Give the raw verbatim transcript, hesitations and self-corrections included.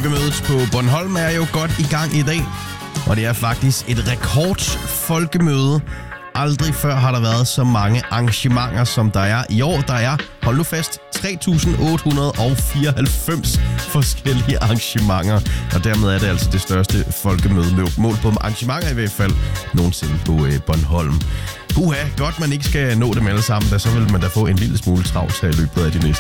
Folkemødet på Bornholm er jo godt i gang i dag. Og det er faktisk et rekordfolkemøde. Aldrig før har der været så mange arrangementer, som der er i år. Der er, hold nu fast, tre tusind otte hundrede fireoghalvfems forskellige arrangementer. Og dermed er det altså det største folkemøde, mål på arrangementer i hvert fald, nogensinde på øh, Bornholm. Uha, godt man ikke skal nå dem alle sammen, da så vil man da få en lille smule travlt her i løbet af de næste